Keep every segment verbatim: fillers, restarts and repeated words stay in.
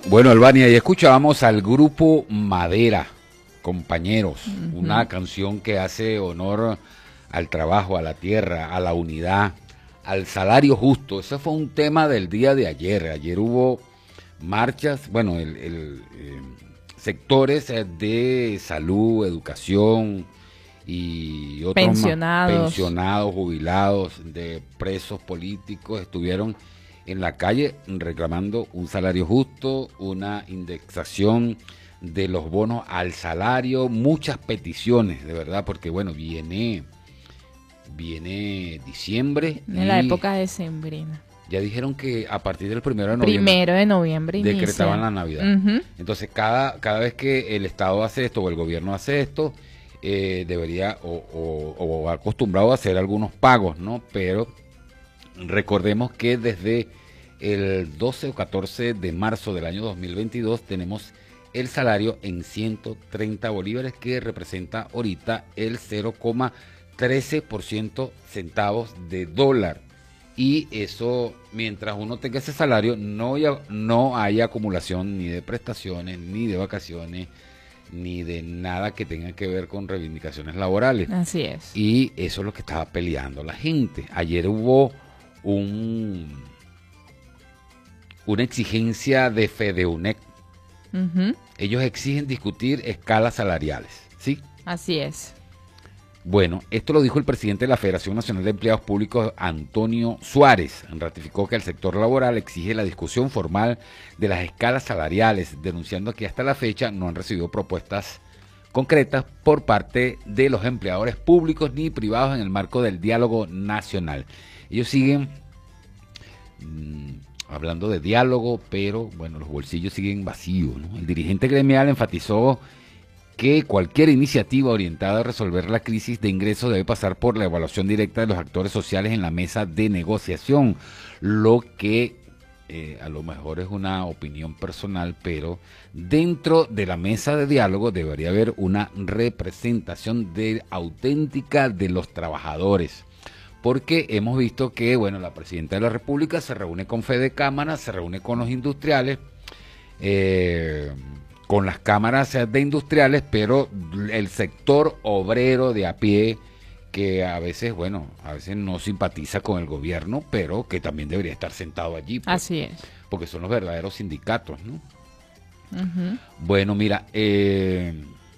Bueno, Albania, ahí escuchábamos al grupo Madera, Compañeros, uh-huh. Una canción que hace honor al trabajo, a la tierra, a la unidad, al salario justo. Ese fue un tema del día de ayer. Ayer hubo marchas, bueno, el, el eh, sectores de salud, educación y otros pensionados. Más, pensionados, jubilados, de presos políticos, estuvieron en la calle reclamando un salario justo, una indexación de los bonos al salario, muchas peticiones, de verdad, porque bueno, viene viene diciembre. En la época decembrina. Ya dijeron que a partir del primero de noviembre. Primero de noviembre decretaban inicia. la Navidad. Uh-huh. Entonces, cada, cada vez que el Estado hace esto o el gobierno hace esto, eh, debería o, o, o acostumbrado a hacer algunos pagos, ¿no? Pero recordemos que desde el doce o catorce de marzo del año dos mil veintidós tenemos el salario en ciento treinta bolívares, que representa ahorita el cero coma trece por ciento centavos de dólar. Y eso, mientras uno tenga ese salario, no, no hay acumulación ni de prestaciones, ni de vacaciones, ni de nada que tenga que ver con reivindicaciones laborales. Así es. Y eso es lo que estaba peleando la gente. Ayer hubo un, una exigencia de FEDEUNEC. Uh-huh. Ellos exigen discutir escalas salariales, ¿sí? Así es. Bueno, esto lo dijo el presidente de la Federación Nacional de Empleados Públicos, Antonio Suárez. Ratificó que el sector laboral exige la discusión formal de las escalas salariales, denunciando que hasta la fecha no han recibido propuestas concretas por parte de los empleadores públicos ni privados en el marco del diálogo nacional. Ellos siguen mmm, hablando de diálogo, pero bueno, los bolsillos siguen vacíos, ¿no? El dirigente gremial enfatizó que cualquier iniciativa orientada a resolver la crisis de ingresos debe pasar por la evaluación directa de los actores sociales en la mesa de negociación, lo que eh, a lo mejor es una opinión personal, pero dentro de la mesa de diálogo debería haber una representación de, auténtica de los trabajadores, porque hemos visto que, bueno, la presidenta de la República se reúne con Fede Cámara, se reúne con los industriales, eh... con las cámaras de industriales, pero el sector obrero de a pie, que a veces, bueno, a veces no simpatiza con el gobierno, pero que también debería estar sentado allí. Pues, así es. Porque son los verdaderos sindicatos, ¿no? Uh-huh. Bueno, mira, eh,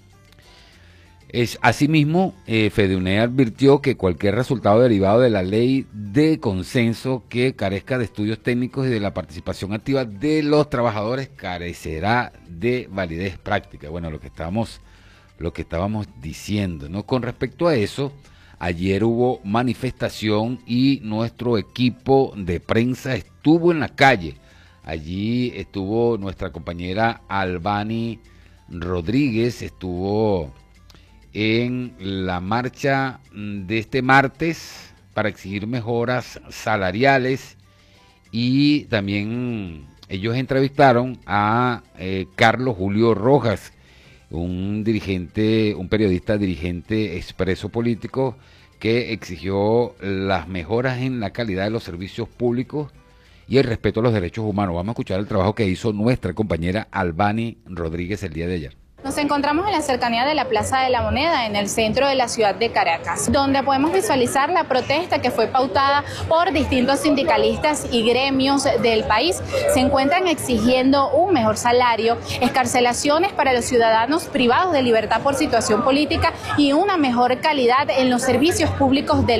es, asimismo, eh, FEDEUNEC advirtió que cualquier resultado derivado de la ley de consenso que carezca de estudios técnicos y de la participación activa de los trabajadores carecerá de validez práctica. Bueno, lo que estábamos, lo que estábamos diciendo, ¿no? Con respecto a eso, ayer hubo manifestación y nuestro equipo de prensa estuvo en la calle. Allí estuvo nuestra compañera Albany Rodríguez, estuvo en la marcha de este martes para exigir mejoras salariales, y también ellos entrevistaron a eh, Carlos Julio Rojas, un dirigente, un periodista dirigente expreso político, que exigió las mejoras en la calidad de los servicios públicos y el respeto a los derechos humanos. Vamos a escuchar el trabajo que hizo nuestra compañera Albany Rodríguez el día de ayer. Nos encontramos en la cercanía de la Plaza de la Moneda, en el centro de la ciudad de Caracas, donde podemos visualizar la protesta que fue pautada por distintos sindicalistas y gremios del país. Se encuentran exigiendo un mejor salario, excarcelaciones para los ciudadanos privados de libertad por situación política y una mejor calidad en los servicios públicos del